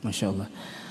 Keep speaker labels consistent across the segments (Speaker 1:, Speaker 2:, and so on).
Speaker 1: Masya Allah.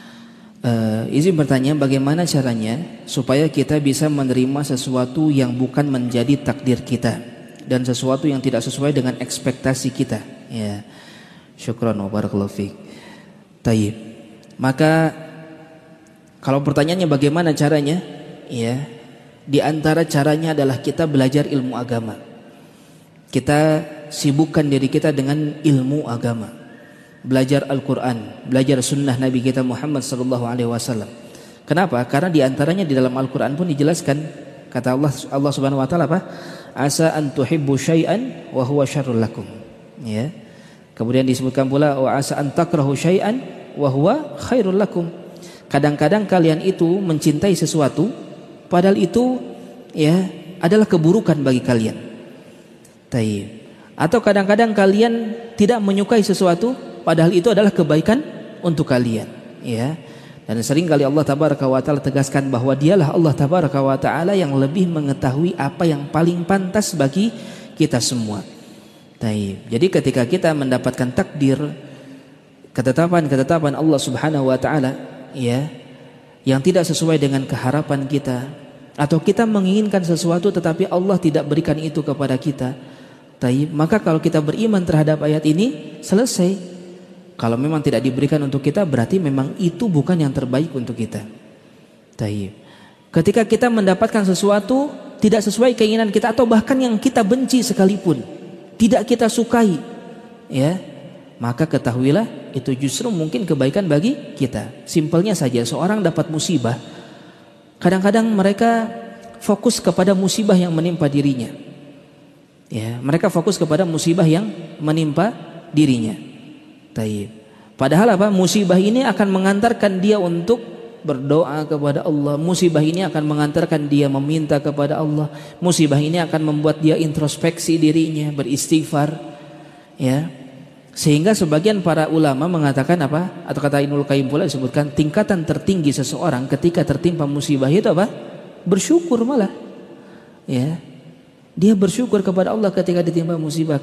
Speaker 1: Izin bertanya, bagaimana caranya supaya kita bisa menerima sesuatu yang bukan menjadi takdir kita dan sesuatu yang tidak sesuai dengan ekspektasi kita? Ya, syukran wa barakallahu fiik. Tayyib. Maka kalau pertanyaannya bagaimana caranya? Ya, di antara caranya adalah kita belajar ilmu agama. Kita sibukkan diri kita dengan ilmu agama. Belajar Al-Quran, belajar sunnah Nabi kita Muhammad SAW. Kenapa? Karena diantaranya di dalam Al-Quran pun dijelaskan, kata Allah Subhanahu Wa Taala apa? Asa an tuhibbu syai'an wa huwa syarrul lakum. Ya. Kemudian disebutkan pula wa asa an takrahu syai'an wa huwa khairul lakum. Kadang-kadang kalian itu mencintai sesuatu, padahal itu ya adalah keburukan bagi kalian. Tayyib. Atau kadang-kadang kalian tidak menyukai sesuatu, padahal itu adalah kebaikan untuk kalian, ya. Dan sering kali Allah Tabaraka wa Ta'ala tegaskan bahwa dialah Allah Tabaraka wa Ta'ala yang lebih mengetahui apa yang paling pantas bagi kita semua. Taib. Jadi ketika kita mendapatkan takdir, ketetapan Allah Subhanahu wa Ta'ala, ya, yang tidak sesuai dengan keharapan kita, atau kita menginginkan sesuatu tetapi Allah tidak berikan itu kepada kita, taib, maka kalau kita beriman terhadap ayat ini, selesai. Kalau memang tidak diberikan untuk kita, berarti memang itu bukan yang terbaik untuk kita. Taib. Ketika kita mendapatkan sesuatu tidak sesuai keinginan kita, atau bahkan yang kita benci sekalipun, tidak kita sukai, ya, maka ketahuilah itu justru mungkin kebaikan bagi kita. Simpelnya saja, seorang dapat musibah, kadang-kadang mereka fokus kepada musibah yang menimpa dirinya. Ya, mereka fokus kepada musibah yang menimpa dirinya. Taib. Padahal apa? Musibah ini akan mengantarkan dia untuk berdoa kepada Allah. Musibah ini akan mengantarkan dia meminta kepada Allah. Musibah ini akan membuat dia introspeksi dirinya, beristighfar. Ya. Sehingga sebagian para ulama mengatakan apa? Atau kata Ibnul Qayyim pula disebutkan, tingkatan tertinggi seseorang ketika tertimpa musibah itu apa? Bersyukur malah. Ya. Dia bersyukur kepada Allah ketika ditimpa musibah.